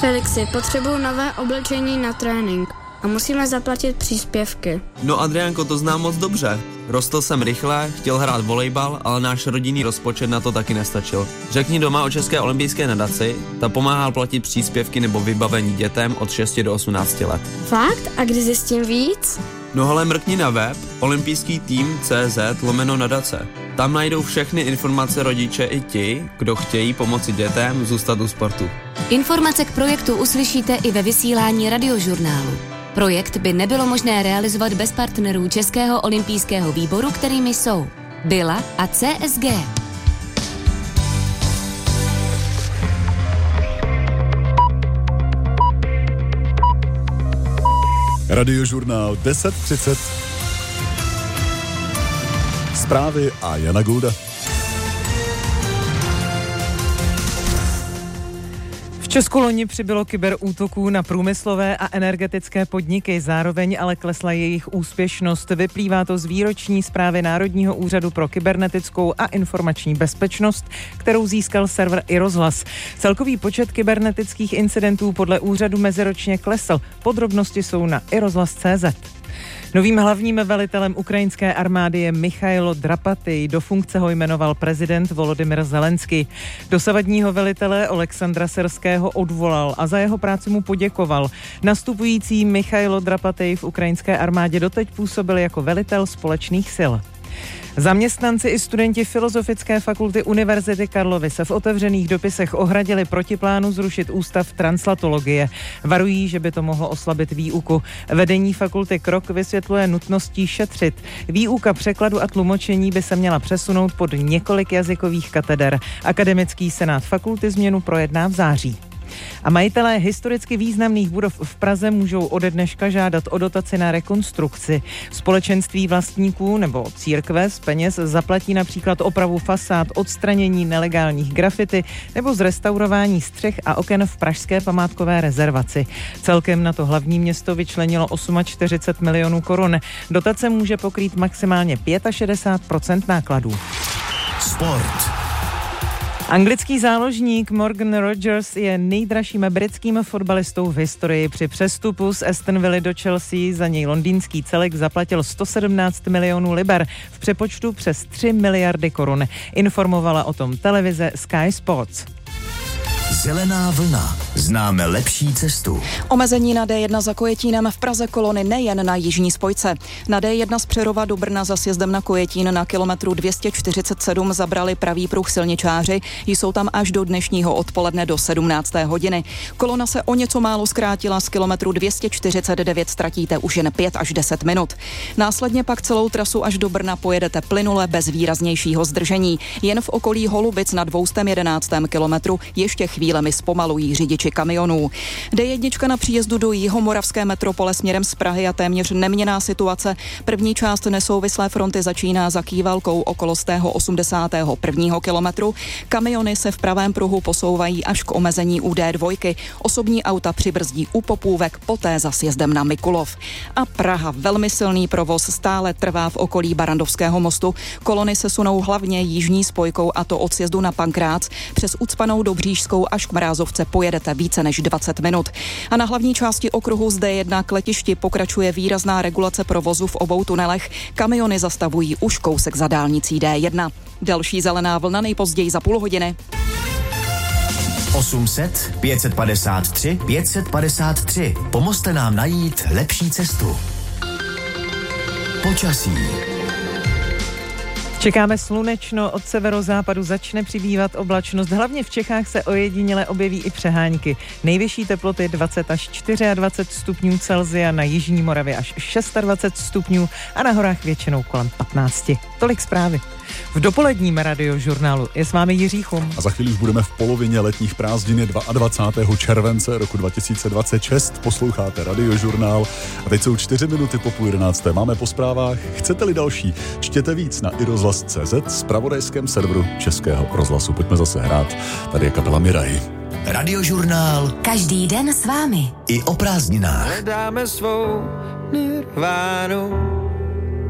Felixi, potřebuju nové oblečení na trénink a musíme zaplatit příspěvky. No Adriánko, to znám moc dobře. Rostl jsem rychle, chtěl hrát volejbal, ale náš rodinný rozpočet na to taky nestačil. Řekni doma o České olympijské nadaci, ta pomáhá platit příspěvky nebo vybavení dětem od 6 do 18 let. Fakt? A kdy zjistím víc? No hele, mrkni na web olympijský-tým.cz/nadace. Tam najdou všechny informace rodiče i ti, kdo chtějí pomoci dětem zůstat u sportu. Informace k projektu uslyšíte i ve vysílání Radiožurnálu. Projekt by nebylo možné realizovat bez partnerů Českého olympijského výboru, kterými jsou Bila a CSG. Radiožurnál 10:30. Zprávy a Jana Gulda. V Česku loni přibylo kyberútoků na průmyslové a energetické podniky, zároveň ale klesla jejich úspěšnost. Vyplývá to z výroční zprávy Národního úřadu pro kybernetickou a informační bezpečnost, kterou získal server iRozhlas. Celkový počet kybernetických incidentů podle úřadu meziročně klesl. Podrobnosti jsou na iRozhlas.cz. Novým hlavním velitelem ukrajinské armády je Michailo Drapatý. Do funkce ho jmenoval prezident Volodymyr Zelenský. Dosavadního velitele Oleksandra Syrského odvolal a za jeho práci mu poděkoval. Nastupující Michailo Drapatý v ukrajinské armádě doteď působil jako velitel společných sil. Zaměstnanci i studenti Filozofické fakulty Univerzity Karlovy se v otevřených dopisech ohradili proti plánu zrušit ústav translatologie. Varují, že by to mohlo oslabit výuku. Vedení fakulty KROK vysvětluje nutností šetřit. Výuka překladu a tlumočení by se měla přesunout pod několik jazykových kateder. Akademický senát fakulty změnu projedná v září. A majitelé historicky významných budov v Praze můžou ode dneška žádat o dotaci na rekonstrukci. Společenství vlastníků nebo církve z peněz zaplatí například opravu fasád, odstranění nelegálních grafity nebo zrestaurování střech a oken v pražské památkové rezervaci. Celkem na to hlavní město vyčlenilo 48 milionů korun. Dotace může pokrýt maximálně 65% nákladů. Sport. Anglický záložník Morgan Rogers je nejdražším britským fotbalistou v historii. Při přestupu z Aston Villa do Chelsea za něj londýnský celek zaplatil 117 milionů liber, v přepočtu přes 3 miliardy korun. Informovala o tom televize Sky Sports. Zelená vlna. Známe lepší cestu. Omezení na D1 za Kojetínem v Praze kolony nejen na jižní spojce. Na D1 z Přerova do Brna za sjezdem na Kojetín na kilometru 247 zabrali pravý pruh silničáři. Jsou tam až do dnešního odpoledne do 17. hodiny. Kolona se o něco málo zkrátila, z kilometru 249 ztratíte už jen 5 až 10 minut. Následně pak celou trasu až do Brna pojedete plynule bez výraznějšího zdržení. Jen v okolí Holubic na 211. kilometru ještě chvílemi zpomalují řidiči kamionů. D1 na příjezdu do jihomoravské metropole směrem z Prahy a téměř neměnná situace. První část nesouvislé fronty začíná za Kývalkou okolo 81. kilometru. Kamiony se v pravém pruhu posouvají až k omezení u D2. Osobní auta přibrzdí u Popůvek, poté za sjezdem na Mikulov. A Praha, velmi silný provoz stále trvá v okolí Barrandovského mostu. Kolony se sunou hlavně jižní spojkou, a to od sjezdu na Pankrác přes ucpanou Dobřížskou až k Mrázovce pojedete více než 20 minut. A na hlavní části okruhu z D1 k letišti pokračuje výrazná regulace provozu v obou tunelech. Kamiony zastavují už kousek za dálnicí D1. Další zelená vlna nejpozději za půl hodiny. 800 553 553. Pomozte nám najít lepší cestu. Počasí. Čekáme slunečno, od severozápadu začne přibývat oblačnost, hlavně v Čechách se ojediněle objeví i přehánky. Nejvyšší teploty 20 až 24 stupňů Celsia, na jižní Moravě až 26 stupňů a na horách většinou kolem 15. Tolik zprávy. V dopoledním Radiožurnálu je s vámi Jiří Chum. A za chvíli už budeme v polovině letních prázdnin 22. července roku 2026. Posloucháte Radiožurnál a teď jsou 4 minuty po 11:30. Máme po zprávách. Chcete-li další? Čtěte víc na iRozhlas.cz, zpravodajském serveru Českého rozhlasu. Pojďme zase hrát. Tady je kapela Mirai. Radiožurnál. Každý den s vámi. I o prázdninách. Hledáme svou nirvánu.